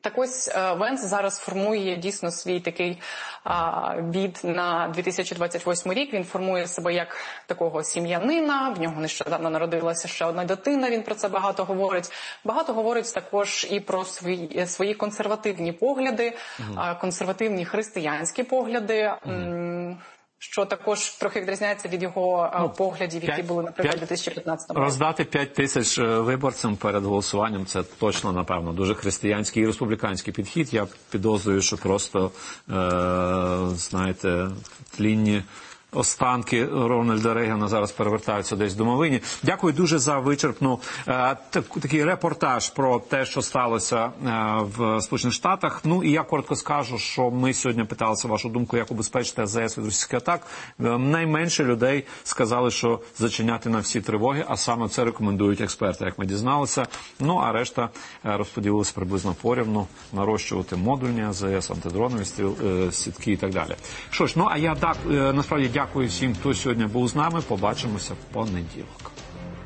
Так ось Венс зараз формує дійсно свій такий бід на 2028 рік. Він формує себе як такого сім'янина, в нього нещодавно народилася ще одна дитина, він про це багато говорить. Багато говорить також і про свої консервативні погляди, консервативні християнські погляди, що також трохи відрізняється від його поглядів, які були, наприклад, у 2015 році. Роздати 5 тисяч виборцям перед голосуванням – це точно, напевно, дуже християнський і республіканський підхід. Я підозрюю, що просто, знаєте, тлінні останки Рональда Рейгана зараз перевертаються десь в домовині. Дякую дуже за вичерпну такий репортаж про те, що сталося в Сполучених Штатах. Ну і я коротко скажу, що ми сьогодні питалися вашу думку, як убезпечити АЗС від російських атак. Найменше людей сказали, що зачиняти на всі тривоги, а саме це рекомендують експерти, як ми дізналися. Ну а решта розподілилися приблизно порівну, нарощувати модульні АЗС, антидронові сітки і так далі. Що ж, ну а я насправді дякую всім, хто сьогодні був з нами. Побачимося в понеділок.